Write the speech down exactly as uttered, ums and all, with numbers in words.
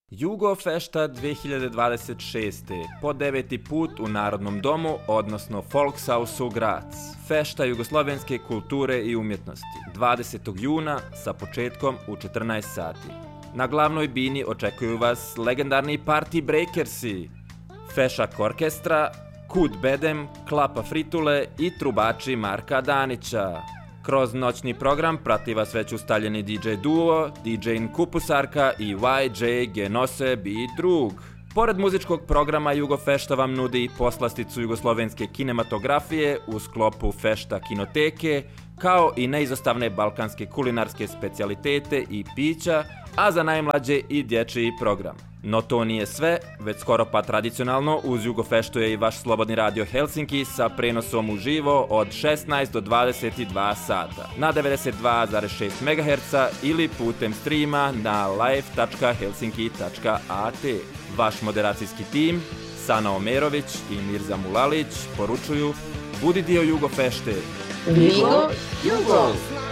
Jugo Fešta dve hiljade dvadeset šeste. Po deveti put u Narodnom domu, odnosno Folksausu Graz. Fešta jugoslovenske kulture i umjetnosti. dvadesetog juna sa početkom u četrnaest sati. Na glavnoj bini očekuju vas legendarni Party Breakersi, Fešak Orkestra, Kud Bedem, Klapa Fritule i trubači Marka Danića. Kroz noćni program prati vas već ustaljeni D J duo, D J Kupusarka i Y J Genose B. Drug. Pored muzičkog programa Jugo Fešta vam nudi poslasticu jugoslovenske kinematografije u sklopu Fešta kinoteke, kao i neizostavne balkanske kulinarske specijalitete i pića, a za najmlađe i dječji program. No to nije sve, već skoro pa tradicionalno uz Jugo Feštu je i vaš slobodni radio Helsinki sa prenosom uživo od šesnaest do dvadeset dva sata na devedeset dva zarez šest megaherca ili putem streama na live tačka helsinki tačka a t. Vaš moderacijski tim, Sana Omerović i Mirza Mulalić, poručuju: budi dio Jugo Fešte. Vigo Jugo!